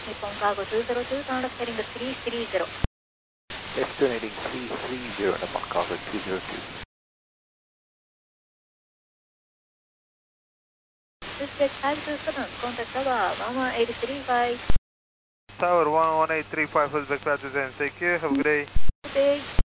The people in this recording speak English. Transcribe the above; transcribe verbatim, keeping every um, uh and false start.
Nippon Cargo two zero two, turn left heading three three zero. Left turn heading three three zero, Nippon Cargo two zero two. Dispatch five two seven, contact tower one one eight three five. Tower one one eight three five, full back, Roger, thank you, have a good day. Good day.